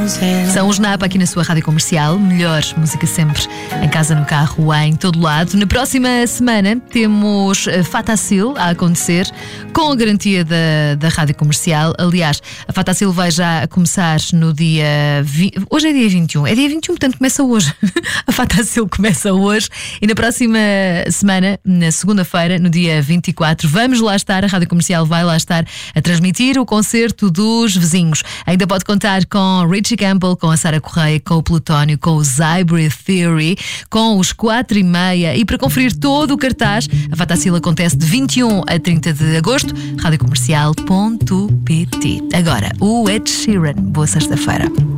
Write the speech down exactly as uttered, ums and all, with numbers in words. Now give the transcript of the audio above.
São os Napa aqui na sua rádio comercial. Melhor música sempre, em casa, no carro, em todo lado. Na próxima semana temos Fatacil a acontecer, com a garantia da, da rádio comercial. Aliás, a Fatacil vai já começar no dia vinte. Hoje é dia vinte e um. É dia vinte e um, portanto começa hoje. A Fatacil começa hoje. E na próxima semana, na segunda-feira, no dia vinte e quatro, vamos lá estar. A rádio comercial vai lá estar a transmitir o concerto dos vizinhos. Ainda pode contar com Richie Campbell, com a Sara Correia, com o Plutónio, com os Hybrid Theory, com os quatro e meia. E para conferir todo o cartaz, a Fatacil acontece de vinte e um a trinta de agosto. radiocomercial ponto pt. Agora, o Ed Sheeran. Boa sexta-feira.